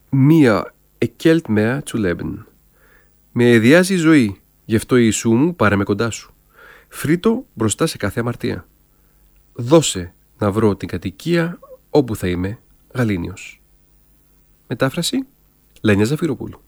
Μία εκέλτ μέα zu leben. Με εδιάζει η ζωή, γι' αυτό Ιησού μου πάρε με κοντά σου. Φρύτω μπροστά σε κάθε αμαρτία. Δώσε να βρω την κατοικία όπου θα είμαι γαλήνιος. Μετάφραση Λένια Ζαφυροπούλου.